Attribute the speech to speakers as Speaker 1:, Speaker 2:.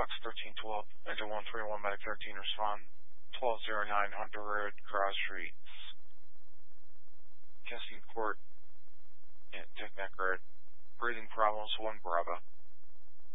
Speaker 1: Box 1312, Engine 131, Medic 13, respond. 1209 Hunter Road, Cross Street, Kensington Court, and Tickneck Road. Breathing problems, 1 Bravo.